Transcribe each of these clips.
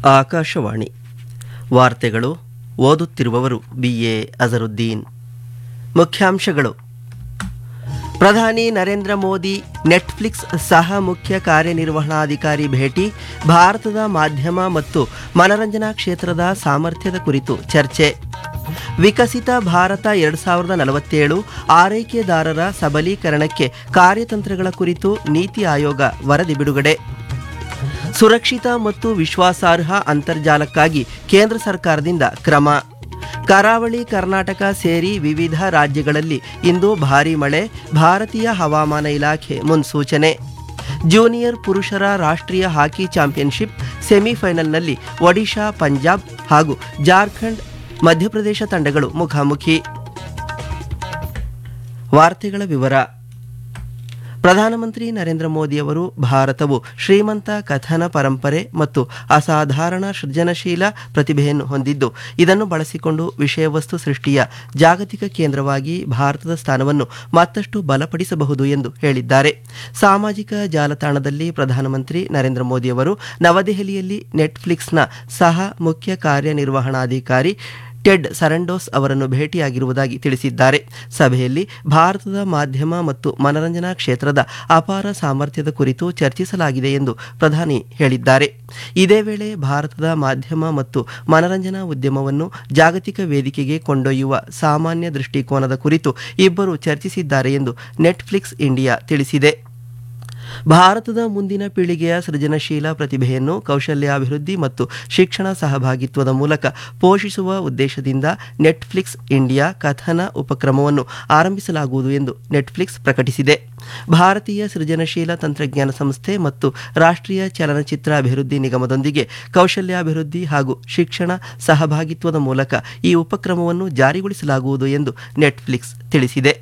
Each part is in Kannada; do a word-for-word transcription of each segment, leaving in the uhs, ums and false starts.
ಆಕಾಶವಾಣಿ ವಾರ್ತೆಗಳು ಓದುತ್ತಿರುವವರು ಬಿ ಎ ಅಜರುದ್ದೀನ್. ಮುಖ್ಯಾಂಶಗಳು: ಪ್ರಧಾನಿ ನರೇಂದ್ರ ಮೋದಿ ನೆಟ್ಫ್ಲಿಕ್ಸ್ ಸಹ ಮುಖ್ಯ ಕಾರ್ಯನಿರ್ವಹಣಾಧಿಕಾರಿ ಭೇಟಿ, ಭಾರತದ ಮಾಧ್ಯಮ ಮತ್ತು ಮನರಂಜನಾ ಕ್ಷೇತ್ರದ ಸಾಮರ್ಥ್ಯದ ಕುರಿತು ಚರ್ಚೆ. ವಿಕಸಿತ ಭಾರತ ಎರಡು ಸಾವಿರದ ನಲವತ್ತೇಳು ಆರೈಕೆದಾರರ ಸಬಲೀಕರಣಕ್ಕೆ ಕಾರ್ಯತಂತ್ರಗಳ ಕುರಿತು ನೀತಿ ಆಯೋಗ ವರದಿ ಬಿಡುಗಡೆ. ಸುರಕ್ಷಿತ ಮತ್ತು ವಿಶ್ವಾಸಾರ್ಹ ಅಂತರ್ಜಾಲಕ್ಕಾಗಿ ಕೇಂದ್ರ ಸರ್ಕಾರದಿಂದ ಕ್ರಮ. ಕರಾವಳಿ ಕರ್ನಾಟಕ ಸೇರಿ ವಿವಿಧ ರಾಜ್ಯಗಳಲ್ಲಿ ಇಂದು ಭಾರೀ ಮಳೆ, ಭಾರತೀಯ ಹವಾಮಾನ ಇಲಾಖೆ ಮುನ್ಸೂಚನೆ. ಜೂನಿಯರ್ ಪುರುಷರ ರಾಷ್ಟ್ರೀಯ ಹಾಕಿ ಚಾಂಪಿಯನ್ಶಿಪ್ ಸೆಮಿಫೈನಲ್ನಲ್ಲಿ ಒಡಿಶಾ, ಪಂಜಾಬ್ ಹಾಗೂ ಜಾರ್ಖಂಡ್ ಮಧ್ಯಪ್ರದೇಶ ತಂಡಗಳು ಮುಖಾಮುಖಿ. ವಾರ್ತೆಗಳ ವಿವರ. ಪ್ರಧಾನಮಂತ್ರಿ ನರೇಂದ್ರ ಮೋದಿಯವರು ಭಾರತವು ಶ್ರೀಮಂತ ಕಥನ ಪರಂಪರೆ ಮತ್ತು ಅಸಾಧಾರಣ ಸೃಜನಶೀಲ ಪ್ರತಿಭೆಯನ್ನು ಹೊಂದಿದ್ದು, ಇದನ್ನು ಬಳಸಿಕೊಂಡು ವಿಷಯವಸ್ತು ಸೃಷ್ಟಿಯ ಜಾಗತಿಕ ಕೇಂದ್ರವಾಗಿ ಭಾರತದ ಸ್ಥಾನವನ್ನು ಮತ್ತಷ್ಟು ಬಲಪಡಿಸಬಹುದು ಎಂದು ಹೇಳಿದ್ದಾರೆ. ಸಾಮಾಜಿಕ ಜಾಲತಾಣದಲ್ಲಿ ಪ್ರಧಾನಮಂತ್ರಿ ನರೇಂದ್ರ ಮೋದಿಯವರು ನವದೆಹಲಿಯಲ್ಲಿ ನೆಟ್ಫ್ಲಿಕ್ಸ್ನ ಸಹ ಮುಖ್ಯ ಕಾರ್ಯನಿರ್ವಹಣಾಧಿಕಾರಿ ಟೆಡ್ ಸರಂಡೋಸ್ ಅವರನ್ನು ಭೇಟಿಯಾಗಿರುವುದಾಗಿ ತಿಳಿಸಿದ್ದಾರೆ. ಸಭೆಯಲ್ಲಿ ಭಾರತದ ಮಾಧ್ಯಮ ಮತ್ತು ಮನರಂಜನಾ ಕ್ಷೇತ್ರದ ಅಪಾರ ಸಾಮರ್ಥ್ಯದ ಕುರಿತು ಚರ್ಚಿಸಲಾಗಿದೆ ಎಂದು ಪ್ರಧಾನಿ ಹೇಳಿದ್ದಾರೆ. ಇದೇ ವೇಳೆ ಭಾರತದ ಮಾಧ್ಯಮ ಮತ್ತು ಮನರಂಜನಾ ಉದ್ಯಮವನ್ನು ಜಾಗತಿಕ ವೇದಿಕೆಗೆ ಕೊಂಡೊಯ್ಯುವ ಸಾಮಾನ್ಯ ದೃಷ್ಟಿಕೋನದ ಕುರಿತು ಇಬ್ಬರು ಚರ್ಚಿಸಿದ್ದಾರೆ ಎಂದು ನೆಟ್ಫ್ಲಿಕ್ಸ್ ಇಂಡಿಯಾ ತಿಳಿಸಿದೆ. ಭಾರತದ ಮುಂದಿನ ಪೀಳಿಗೆಯ ಸೃಜನಶೀಲ ಪ್ರತಿಭೆಯನ್ನು ಕೌಶಲ್ಯಾಭಿವೃದ್ಧಿ ಮತ್ತು ಶಿಕ್ಷಣ ಸಹಭಾಗಿತ್ವದ ಮೂಲಕ ಪೋಷಿಸುವ ಉದ್ದೇಶದಿಂದ ನೆಟ್ಫ್ಲಿಕ್ಸ್ ಇಂಡಿಯಾ ಕಥನ ಉಪಕ್ರಮವನ್ನು ಆರಂಭಿಸಲಾಗುವುದು ಎಂದು ನೆಟ್ಫ್ಲಿಕ್ಸ್ ಪ್ರಕಟಿಸಿದೆ. ಭಾರತೀಯ ಸೃಜನಶೀಲ ತಂತ್ರಜ್ಞಾನ ಸಂಸ್ಥೆ ಮತ್ತು ರಾಷ್ಟ್ರೀಯ ಚಲನಚಿತ್ರ ಅಭಿವೃದ್ಧಿ ನಿಗಮದೊಂದಿಗೆ ಕೌಶಲ್ಯಾಭಿವೃದ್ಧಿ ಹಾಗೂ ಶಿಕ್ಷಣ ಸಹಭಾಗಿತ್ವದ ಮೂಲಕ ಈ ಉಪಕ್ರಮವನ್ನು ಜಾರಿಗೊಳಿಸಲಾಗುವುದು ಎಂದು ನೆಟ್ಫ್ಲಿಕ್ಸ್ ತಿಳಿಸಿದೆ.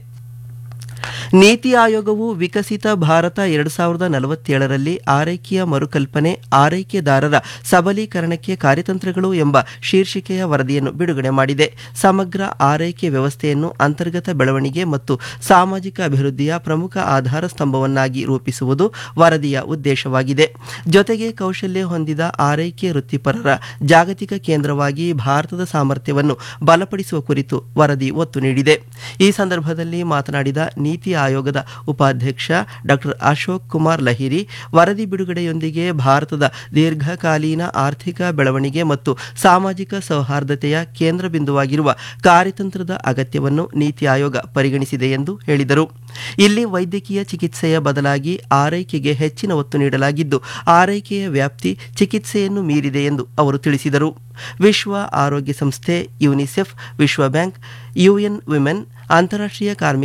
ನೀತಿ ಆಯೋಗವು ವಿಕಸಿತ ಭಾರತ ಎರಡು ಸಾವಿರದ ನಲವತ್ತೇಳರಲ್ಲಿ ಆರೈಕೆಯ ಮರುಕಲ್ಪನೆ, ಆರೈಕೆದಾರರ ಸಬಲೀಕರಣಕ್ಕೆ ಕಾರ್ಯತಂತ್ರಗಳು ಎಂಬ ಶೀರ್ಷಿಕೆಯ ವರದಿಯನ್ನು ಬಿಡುಗಡೆ ಮಾಡಿದೆ. ಸಮಗ್ರ ಆರೈಕೆ ವ್ಯವಸ್ಥೆಯನ್ನು ಅಂತರ್ಗತ ಬೆಳವಣಿಗೆ ಮತ್ತು ಸಾಮಾಜಿಕ ಅಭಿವೃದ್ಧಿಯ ಪ್ರಮುಖ ಆಧಾರ ಸ್ತಂಭವನ್ನಾಗಿ ರೂಪಿಸುವುದು ವರದಿಯ ಉದ್ದೇಶವಾಗಿದೆ. ಜೊತೆಗೆ ಕೌಶಲ್ಯ ಹೊಂದಿದ ಆರೈಕೆ ವೃತ್ತಿಪರರ ಜಾಗತಿಕ ಕೇಂದ್ರವಾಗಿ ಭಾರತದ ಸಾಮರ್ಥ್ಯವನ್ನು ಬಲಪಡಿಸುವ ಕುರಿತು ವರದಿ ಒತ್ತು ನೀಡಿದೆ. ಈ ಸಂದರ್ಭದಲ್ಲಿ ಮಾತನಾಡಿದ ನೀತಿ ಆಯೋಗದ ಉಪಾಧ್ಯಕ್ಷ ಡಾಕ್ಟರ್ ಅಶೋಕ್ ಕುಮಾರ್ ಲಹಿರಿ, ವರದಿ ಬಿಡುಗಡೆಯೊಂದಿಗೆ ಭಾರತದ ದೀರ್ಘಕಾಲೀನ ಆರ್ಥಿಕ ಬೆಳವಣಿಗೆ ಮತ್ತು ಸಾಮಾಜಿಕ ಸೌಹಾರ್ದತೆಯ ಕೇಂದ್ರ ಬಿಂದುವಾಗಿರುವ ಕಾರ್ಯತಂತ್ರದ ಅಗತ್ಯವನ್ನು ನೀತಿ ಆಯೋಗ ಪರಿಗಣಿಸಿದೆ ಎಂದು ಹೇಳಿದರು. ಇಲ್ಲಿ ವೈದ್ಯಕೀಯ ಚಿಕಿತ್ಸೆಯ ಬದಲಾಗಿ ಆರೈಕೆಗೆ ಹೆಚ್ಚಿನ ಒತ್ತು ನೀಡಲಾಗಿದ್ದು, ಆರೈಕೆಯ ವ್ಯಾಪ್ತಿ ಚಿಕಿತ್ಸೆಯನ್ನು ಮೀರಿದೆ ಎಂದು ಅವರು ತಿಳಿಸಿದರು. ವಿಶ್ವ ಆರೋಗ್ಯ ಸಂಸ್ಥೆ, ಯುನಿಸೆಫ್, ವಿಶ್ವ ಬ್ಯಾಂಕ್, ಯುಎನ್ ವಿಮೆನ್, ಅಂತಾರಾಷ್ಟ್ರೀಯ ಕಾರ್ಮಿಕ